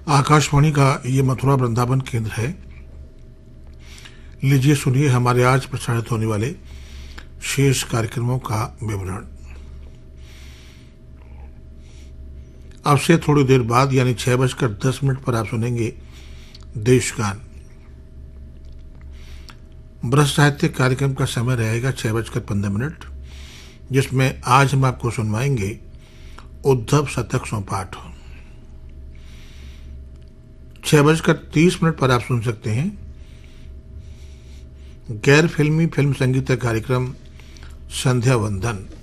आकाशवाणी का ये मथुरा वृंदावन केंद्र है। लीजिए सुनिए हमारे आज प्रसारित होने वाले शेष कार्यक्रमों का विवरण। अब से थोड़ी देर बाद यानी 6:10 पर आप सुनेंगे देशगान। ब्रज साहित्य कार्यक्रम का समय रहेगा 6:15, जिसमें आज हम आपको सुनवाएंगे उद्धव शतक सोपाठ। 6:30 पर आप सुन सकते हैं गैर फिल्मी फिल्म संगीत कार्यक्रम संध्या वंदन।